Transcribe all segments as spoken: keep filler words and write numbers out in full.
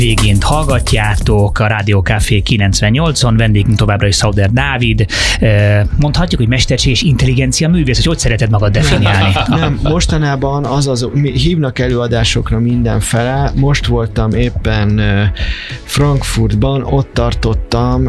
Végént hallgatjátok a Rádió Café kilencvennyolcon, vendégünk továbbra is Sauder Dávid. Mondhatjuk, hogy mesterséges intelligencia művész, hogy hogy szereted magad definiálni? Nem, nem, mostanában az az, hívnak előadásokra mindenfele. Most voltam éppen Frankfurtban, ott tartottam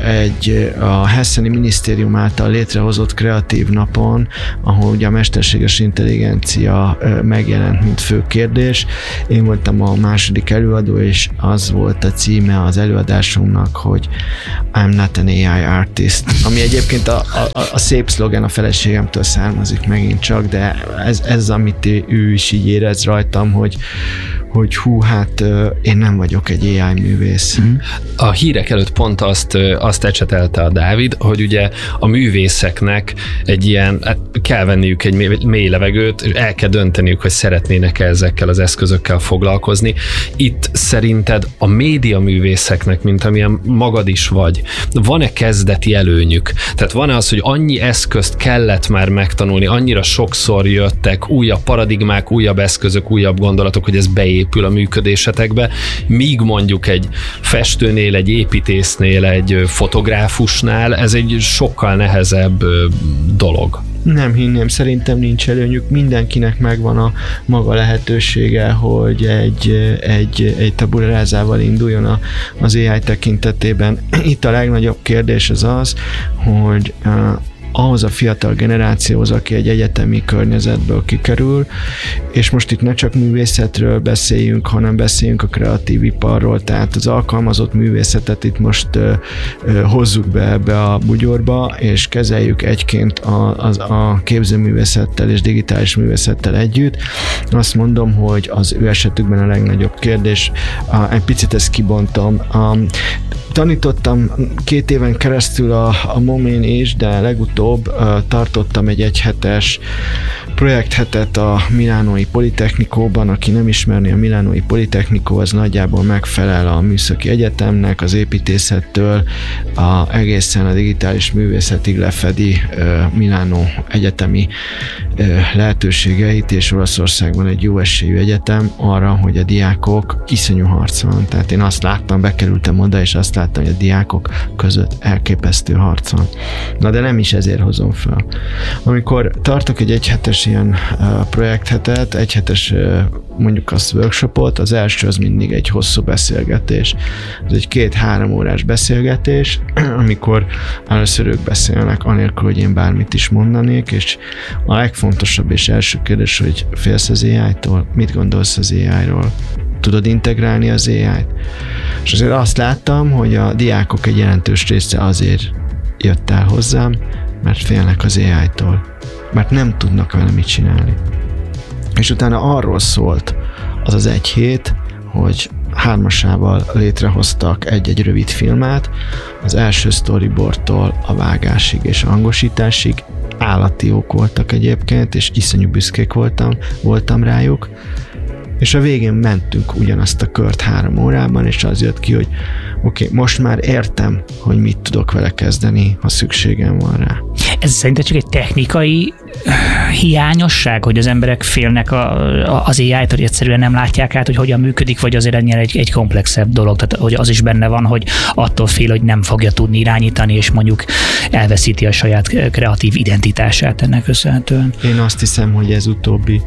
egy a Hesseni Minisztérium által létrehozott kreatív napon, ahol ugye a mesterséges intelligencia megjelent, mint fő kérdés. Én voltam a második előadó, és az volt a címe az előadásomnak, hogy I'm not an á i artist, ami egyébként a, a, a szép szlogen a feleségemtől származik megint csak, de ez, ez amit ő is így érez rajtam, hogy hogy hú, hát én nem vagyok egy á i művész. A hírek előtt pont azt, azt ecsetelte a Dávid, hogy ugye a művészeknek egy ilyen, kell venniük egy mély levegőt, és el kell dönteniük, hogy szeretnének ezekkel az eszközökkel foglalkozni. Itt szerinted a média művészeknek, mint amilyen magad is vagy, van-e kezdeti előnyük? Tehát van-e az, hogy annyi eszközt kellett már megtanulni, annyira sokszor jöttek újabb paradigmák, újabb eszközök, újabb gondolatok, hogy ez beépül a működésetekbe, míg mondjuk egy festőnél, egy építésznél, egy fotográfusnál ez egy sokkal nehezebb dolog. Nem hinném, szerintem nincs előnyük, mindenkinek megvan a maga lehetősége, hogy egy, egy, egy tabulerázával induljon a, az á i tekintetében. Itt a legnagyobb kérdés az az, hogy ahhoz a fiatal generációhoz, aki egy egyetemi környezetből kikerül, és most itt ne csak művészetről beszéljünk, hanem beszéljünk a kreatív iparról, tehát az alkalmazott művészetet itt most ö, ö, hozzuk be ebbe a bugyorba, és kezeljük egyként a, a, a képzőművészettel és digitális művészettel együtt. Azt mondom, hogy az ő esetükben a legnagyobb kérdés, a, egy picit ezt kibontom. A, tanítottam két éven keresztül a, a momén is, de legutóbb uh, tartottam egy egyhetes projekthetet a Milánói Politechnikóban. Aki nem ismerné, a Milánói Politechnikó az nagyjából megfelel a Műszaki Egyetemnek, az építészettől a, egészen a digitális művészetig lefedi uh, Milánó egyetemi uh, lehetőségeit, és Olaszországban egy jó esélyű egyetem arra, hogy a diákok iszonyú harc van. Tehát én azt láttam, bekerültem oda, és azt láttam, hogy a diákok között elképesztő harc van. Na de nem is ezért hozom fel. Amikor tartok egy egyhetes ilyen uh, projekthetet, egyhetes uh, mondjuk azt workshopot, az első az mindig egy hosszú beszélgetés. Ez egy két-három órás beszélgetés, amikor először ők beszélnek, anélkül, hogy én bármit is mondanék, és a legfontosabb és első kérdés, hogy félsz az á i-tól? Mit gondolsz az á i-ról? Tudod integrálni az á i-t? És azért azt láttam, hogy a diákok egy jelentős része azért jött el hozzám, mert félnek az á i-tól, mert nem tudnak vele mit csinálni. És utána arról szólt az az egy hét, hogy hármasával létrehoztak egy-egy rövid filmet, az első storyboardtól a vágásig és a hangosításig. Állati jók voltak egyébként, és iszonyú büszkék voltam, voltam rájuk. És a végén mentünk ugyanazt a kört három órában, és az jött ki, hogy oké, okay, most már értem, hogy mit tudok vele kezdeni, ha szükségem van rá. Ez szerinted csak egy technikai hiányosság, hogy az emberek félnek a, a, az á i-től, hogy egyszerűen nem látják át, hogy hogyan működik, vagy azért ennyire egy, egy komplexebb dolog, tehát hogy az is benne van, hogy attól fél, hogy nem fogja tudni irányítani, és mondjuk elveszíti a saját kreatív identitását ennek köszönhetően. Én azt hiszem, hogy ez utóbbi.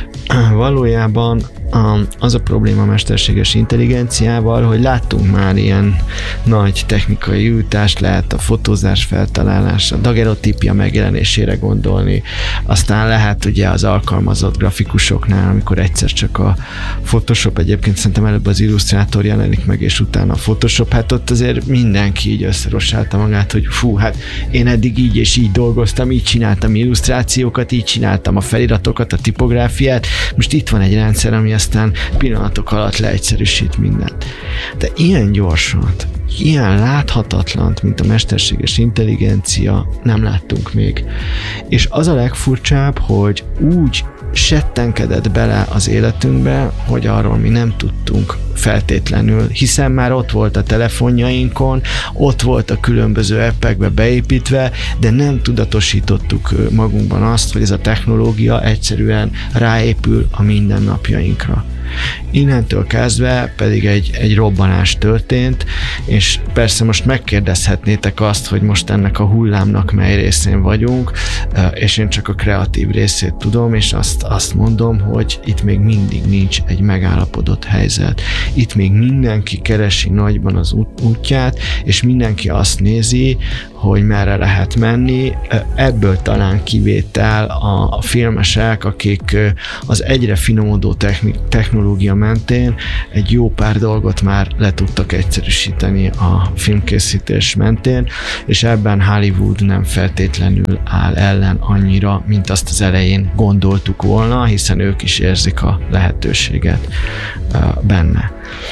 Valójában az a probléma a mesterséges intelligenciával, hogy láttunk már ilyen nagy technikai jutást, lehet a fotózás feltalálás, a daguerreotípia megjelenésére gondolni, aztán lehet ugye az alkalmazott grafikusoknál, amikor egyszer csak a Photoshop, egyébként szerintem előbb az Illustrator jelenik meg, és utána a Photoshop, hát ott azért mindenki így összerossálta magát, hogy fú, hát én eddig így és így dolgoztam, így csináltam illusztrációkat, így csináltam a feliratokat, a tipográfiát, most itt van egy rendszer, ami aztán pillanatok alatt leegyszerűsít mindent. De ilyen gyorsat, ilyen láthatatlant, mint a mesterséges intelligencia nem láttunk még. És az a legfurcsább, hogy úgy settenkedett bele az életünkbe, hogy arról mi nem tudtunk feltétlenül, hiszen már ott volt a telefonjainkon, ott volt a különböző appekbe beépítve, de nem tudatosítottuk magunkban azt, hogy ez a technológia egyszerűen ráépül a mindennapjainkra. Innentől kezdve pedig egy, egy robbanás történt, és persze most megkérdezhetnétek azt, hogy most ennek a hullámnak mely részén vagyunk, és én csak a kreatív részét tudom, és azt, azt mondom, hogy itt még mindig nincs egy megállapodott helyzet. Itt még mindenki keresi nagyban az út, útját, és mindenki azt nézi, hogy merre lehet menni. Ebből talán kivétel a, a filmesek, akik az egyre finomodó technológia mentén egy jó pár dolgot már le tudtak egyszerűsíteni a filmkészítés mentén, és ebben Hollywood nem feltétlenül áll ellen annyira, mint azt az elején gondoltuk volna, hiszen ők is érzik a lehetőséget benne.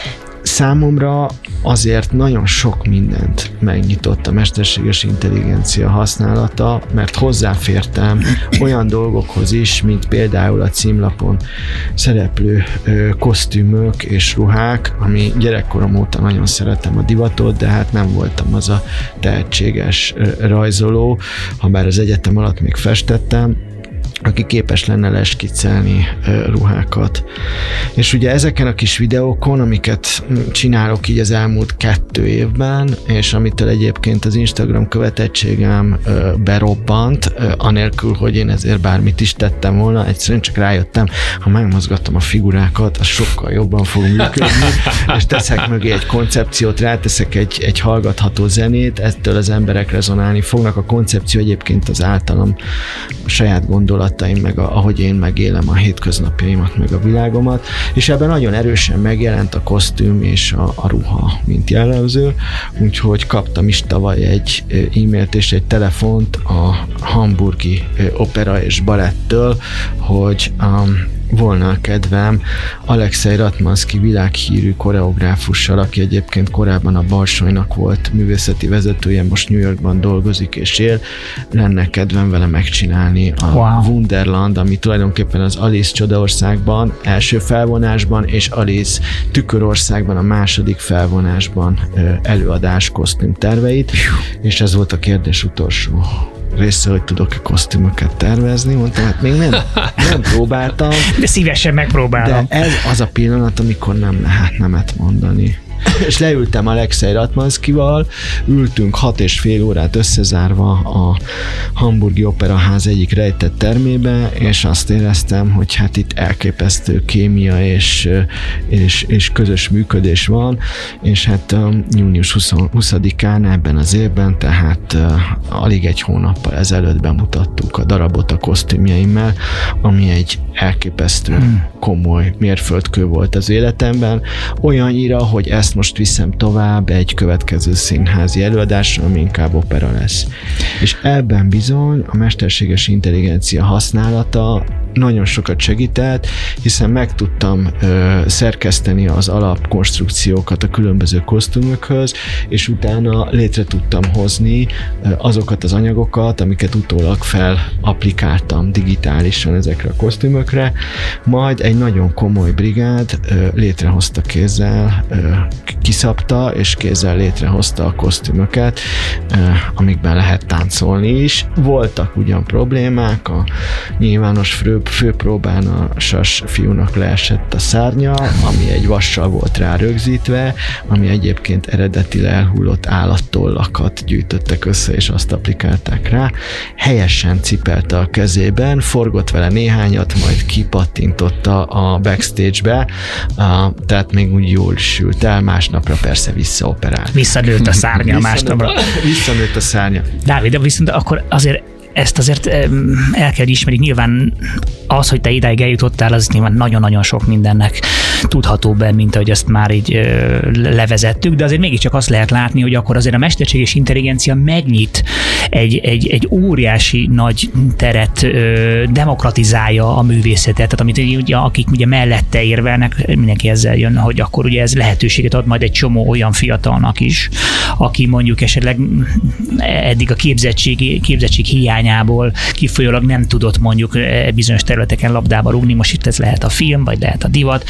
Számomra azért nagyon sok mindent megnyitott a mesterséges intelligencia használata, mert hozzáfértem olyan dolgokhoz is, mint például a címlapon szereplő ö, kosztümök és ruhák, ami gyerekkorom óta nagyon szeretem a divatot, de hát nem voltam az a tehetséges ö, rajzoló, ha bár az egyetem alatt még festettem, aki képes lenne leskiccelni ruhákat. És ugye ezeken a kis videókon, amiket csinálok így az elmúlt kettő évben, és amitől egyébként az Instagram követettségem berobbant, anélkül, hogy én ezért bármit is tettem volna, egyszerűen csak rájöttem, ha megmozgatom a figurákat, az sokkal jobban fog működni, és teszek mögé egy koncepciót, ráteszek egy, egy hallgatható zenét, ettől az emberek rezonálni fognak. A koncepció egyébként az általam a saját gondolat, meg a, ahogy én megélem a hétköznapjaimat, meg a világomat, és ebben nagyon erősen megjelent a kosztüm és a, a ruha, mint jellemző, úgyhogy kaptam is tavaly egy e-mailt és egy telefont a hamburgi opera és balettől, hogy um, volna a kedvem Alexei Ratmanski világhírű koreográfussal, aki egyébként korábban a Balsonynak volt művészeti vezetője, most New Yorkban dolgozik és él, lenne kedvem vele megcsinálni a wow. Wonderland, ami tulajdonképpen az Alice Csodaországban első felvonásban, és Alice Tükörországban a második felvonásban előadás kosztüm terveit, és ez volt a kérdés utolsó része, hogy tudok-e kosztümöket tervezni. Mondtam, hát még nem, nem próbáltam. De szívesen megpróbálom. De ez az a pillanat, amikor nem lehet nemet mondani. És leültem Alexei Ratmanskival, ültünk hat és fél órát összezárva a Hamburgi Operaház egyik rejtett termébe, és azt éreztem, hogy hát itt elképesztő kémia és, és, és közös működés van, és hát um, június huszadikán ebben az évben, tehát uh, alig egy hónappal ezelőtt bemutattuk a darabot a kosztümjeimmel, ami egy elképesztő komoly mérföldkő volt az életemben, olyannyira, hogy ezt most viszem tovább egy következő színházi előadásra, ami inkább opera lesz. És ebben bizony a mesterséges intelligencia használata nagyon sokat segített, hiszen meg tudtam ö, szerkeszteni az alapkonstrukciókat a különböző kosztümökhöz, és utána létre tudtam hozni ö, azokat az anyagokat, amiket utólag felapplikáltam digitálisan ezekre a kosztümökre, majd egy nagyon komoly brigád ö, létrehozta kézzel, ö, kiszabta, és kézzel létrehozta a kosztümöket, ö, amikben lehet táncolni is. Voltak ugyan problémák, a nyilvános fő főpróbán a sas fiúnak leesett a szárnya, ami egy vassal volt rá rögzítve, ami egyébként eredetileg elhullott állattollakat gyűjtöttek össze, és azt applikálták rá. Helyesen cipelte a kezében, forgott vele néhányat, majd kipattintotta a backstage-be, tehát még úgy jól sült el, másnapra persze visszaoperált. Visszanőtt a szárnya másnapra. Visszanőtt a szárnya. Dávid, viszont akkor azért ezt azért el kell ismerni, nyilván az, hogy te idáig eljutottál, az nyilván nagyon-nagyon sok mindennek tudható be, mint ahogy ezt már így levezettük, de azért mégiscsak azt lehet látni, hogy akkor azért a mesterséges intelligencia megnyit egy, egy, egy óriási nagy teret, demokratizálja a művészetet, tehát amit ugye, akik ugye mellette érvelnek, mindenki ezzel jön, hogy akkor ugye ez lehetőséget ad majd egy csomó olyan fiatalnak is, aki mondjuk esetleg eddig a képzettség, képzettség hiányából kifolyólag nem tudott mondjuk bizonyos területeken labdába rúgni, most itt ez lehet a film, vagy lehet a divat,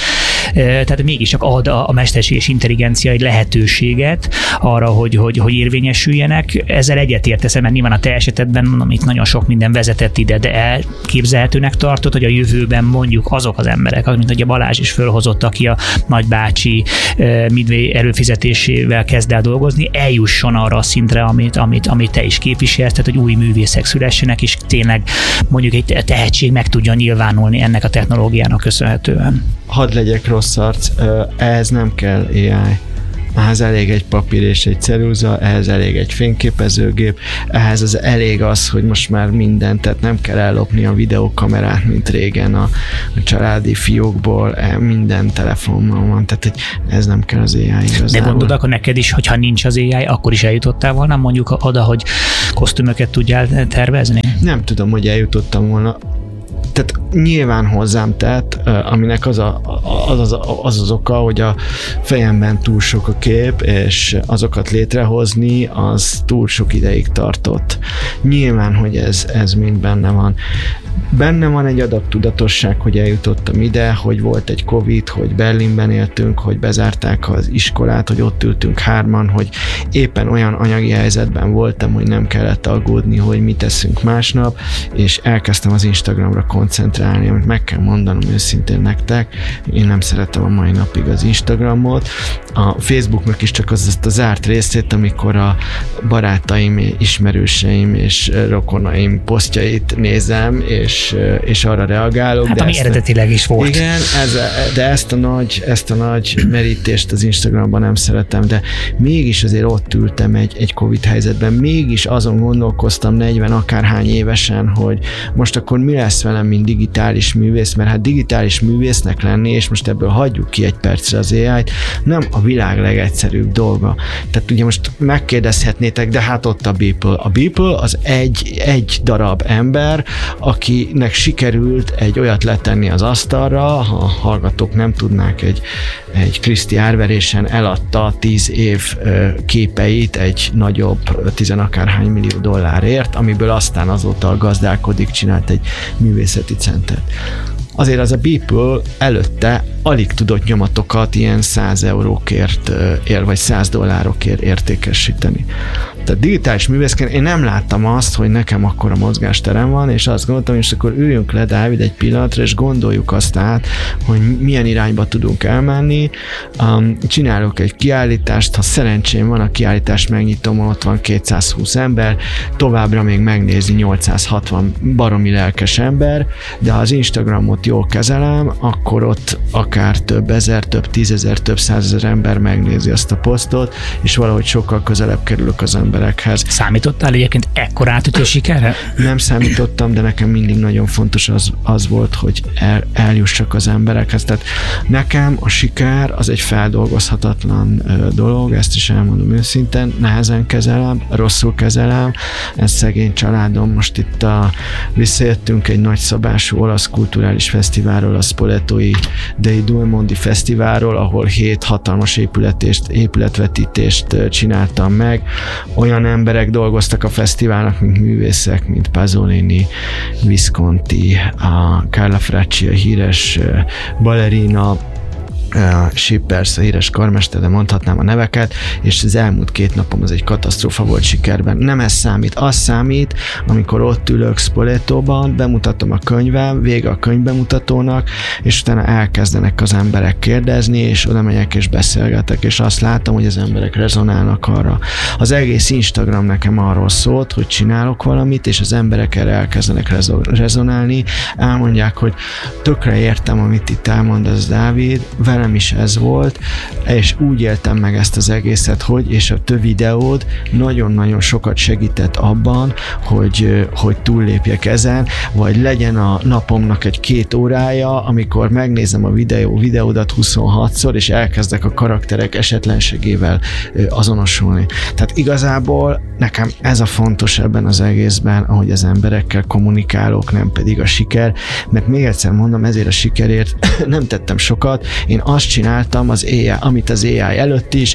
tehát mégis csak ad a mesterséges intelligencia egy lehetőséget arra, hogy, hogy, hogy érvényesüljenek. Ezzel egyetérteszem, mert nyilván a te esetedben, mondom, itt nagyon sok minden vezetett ide, de elképzelhetőnek tartod, hogy a jövőben mondjuk azok az emberek, mint hogy a Balázs is fölhozott, aki a nagybácsi Midway előfizetésével kezd el dolgozni, eljusson arra a szintre, amit, amit, amit te is képviselsz, tehát hogy új művészek szülessenek, és tényleg mondjuk egy tehetség meg tudja nyilvánulni ennek a technológiának köszönhetően. Hadd legyek rossz arc, ehhez nem kell á i. Ehhez elég egy papír és egy ceruza, ehhez elég egy fényképezőgép, ehhez az elég az, hogy most már mindent, tehát nem kell ellopni a videókamerát, mint régen a, a családi fiókból, minden telefonban van, tehát hogy ez nem kell az á i igazából. De gondolod, akkor neked is, hogyha nincs az á i, akkor is eljutottál volna mondjuk oda, hogy kosztümöket tudjál tervezni? Nem tudom, hogy eljutottam volna. Tehát nyilván hozzám tett, aminek az, a, az, az, az az oka, hogy a fejemben túl sok a kép, és azokat létrehozni, az túl sok ideig tartott. Nyilván, hogy ez, ez mind benne van. Benne van egy adag tudatosság, hogy eljutottam ide, hogy volt egy Covid, hogy Berlinben éltünk, hogy bezárták az iskolát, hogy ott ültünk hárman, hogy éppen olyan anyagi helyzetben voltam, hogy nem kellett aggódni, hogy mit teszünk másnap, és elkezdtem az Instagramra koncentrálni, amit meg kell mondanom őszintén nektek, én nem szeretem a mai napig az Instagramot. A Facebooknak is csak az azt a zárt részét, amikor a barátaim, ismerőseim és rokonaim posztjait nézem, és, és arra reagálok. Hát de ami eredetileg is volt. Igen, ez, de ezt a, nagy, ezt a nagy merítést az Instagramban nem szeretem, de mégis azért ott ültem egy, egy Covid helyzetben, mégis azon gondolkoztam negyven akárhány évesen, hogy most akkor mi lesz velem, mint digitális művész, mert hát digitális művésznek lenni, és most ebből hagyjuk ki egy percre az á i-t, nem a világ legegyszerűbb dolga. Tehát ugye most megkérdezhetnétek, de hát ott a Beeple. A Beeple az egy, egy darab ember, akinek sikerült egy olyat letenni az asztalra, ha a hallgatók nem tudnák, egy, egy Kriszti árverésen eladta tíz év képeit egy nagyobb, tizenakárhány millió dollárért, amiből aztán azóta gazdálkodik, csinált egy művészeti centert. Azért az a Beeple előtte alig tudott nyomatokat ilyen száz eurókért ér, vagy száz dollárokért értékesíteni. Tehát digitális művészként én nem láttam azt, hogy nekem akkora mozgásterem van, és azt gondoltam, és akkor üljünk le, Dávid, egy pillanatra, és gondoljuk azt át, hogy milyen irányba tudunk elmenni. Um, csinálok egy kiállítást, ha szerencsém van, a kiállítást megnyitom, ott van kétszázhúsz ember, továbbra még megnézi nyolcszázhatvan baromi lelkes ember, de ha az Instagramot jól kezelem, akkor ott akár több ezer, több tízezer, több százezer ember megnézi azt a posztot, és valahogy sokkal közelebb kerülök az emberekhez. Számítottál egyébként ekkora átütő sikerre? Nem számítottam, de nekem mindig nagyon fontos az, az volt, hogy el, eljussak az emberekhez. Tehát nekem a siker az egy feldolgozhatatlan ö, dolog, ezt is elmondom őszintén, nehezen kezelem, rosszul kezelem, ez szegény családom, most itt a, visszajöttünk egy nagyszabású olasz kulturális fesztiválról, a Spoletói dei Due Mondi fesztiválról, ahol hét hatalmas épületést, épületvetítést csináltam meg. Olyan emberek dolgoztak a fesztiválnak, mint művészek, mint Pasolini, Visconti, a Carla Fracci, a híres ballerina, Schippers, a híres karmester, de mondhatnám a neveket, és az elmúlt két napom az egy katasztrófa volt sikerben. Nem ez számít, az számít, amikor ott ülök Spoletóban, bemutatom a könyvem, vége a könyvbemutatónak, és utána elkezdenek az emberek kérdezni, és oda megyek és beszélgetek, és azt látom, hogy az emberek rezonálnak arra. Az egész Instagram nekem arról szólt, hogy csinálok valamit, és az emberek erre elkezdenek rezonálni, elmondják, hogy tökre értem, amit itt elmondasz, Dávid, velem is ez volt, és úgy éltem meg ezt az egészet, hogy, és a te videód nagyon-nagyon sokat segített abban, hogy, hogy túllépjek ezen, vagy legyen a napomnak egy két órája, amikor megnézem a videó, videódat huszonhatszor, és elkezdek a karakterek esetlenségével azonosulni. Tehát igazából nekem ez a fontos ebben az egészben, ahogy az emberekkel kommunikálok, nem pedig a siker, mert még egyszer mondom, ezért a sikerért nem tettem sokat, én azt csináltam, az á i, amit az á i előtt is,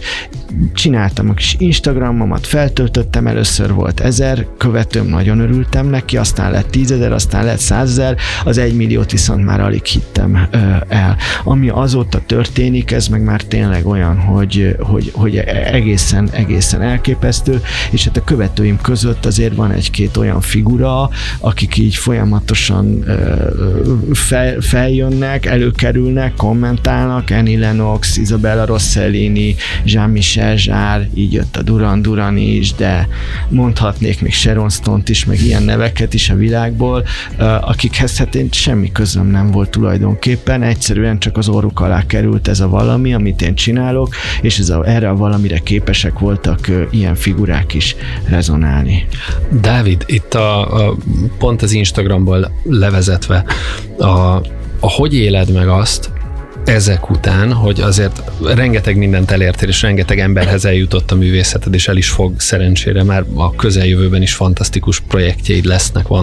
csináltam a kis Instagramomat, feltöltöttem, először volt ezer követőm, nagyon örültem neki, aztán lett tízezer, aztán lett százezer, az egymilliót viszont már alig hittem ö, el. Ami azóta történik, ez meg már tényleg olyan, hogy, hogy, hogy egészen, egészen elképesztő, és hát a követőim között azért van egy-két olyan figura, akik így folyamatosan ö, fel, feljönnek, előkerülnek, kommentálnak, Annie Lennox, Isabella Rossellini, Jean-Michel Jarre, így jött a Duran Duran is, de mondhatnék még Sharon Stone-t is, meg ilyen neveket is a világból, akikhez hát én semmi közöm nem volt tulajdonképpen, egyszerűen csak az orruk alá került ez a valami, amit én csinálok, és ez a, erre a valamire képesek voltak ilyen figurák is rezonálni. Dávid, itt a, a pont az Instagramból levezetve, a, a hogy éled meg azt, ezek után, hogy azért rengeteg mindent elértél, és rengeteg emberhez eljutott a művészeted, és el is fog szerencsére, már a közeljövőben is fantasztikus projektjeid lesznek, van